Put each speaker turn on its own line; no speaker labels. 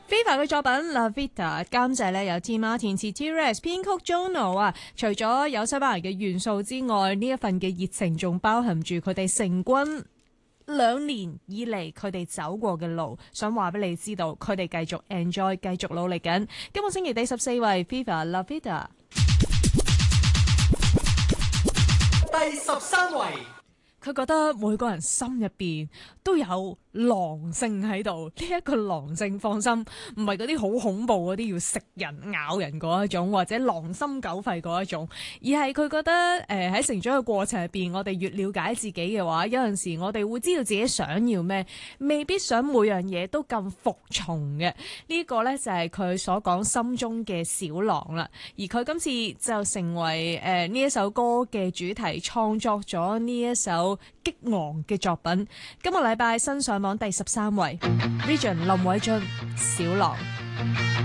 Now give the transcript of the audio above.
Viva 嘅作品《La Vida》監製咧有 Tima 填詞 T-Rex 編曲 Jono 啊，除咗有西班牙嘅元素之外，呢一份嘅熱情仲包含住佢哋成軍2年以嚟佢哋走過嘅路，想話俾你知道，佢哋繼續 enjoy， 繼續努力緊。今個星期第14位 Viva La Vida，
第13位。
佢覺得每個人心入邊都有狼性喺度，呢一個狼性放心，唔係嗰啲好恐怖嗰啲要食人咬人嗰一種，或者狼心狗肺嗰一種，而係佢覺得喺成長嘅過程入邊，我哋越了解自己嘅話，有陣時我哋會知道自己想要咩，未必想每樣嘢都咁服從嘅。呢個呢，就係佢所講心中嘅小狼啦。而佢今次就成為呢一首歌嘅主題，創作咗呢一首激昂嘅作品。今個禮拜新上榜第13位 Region 林偉俊小狼。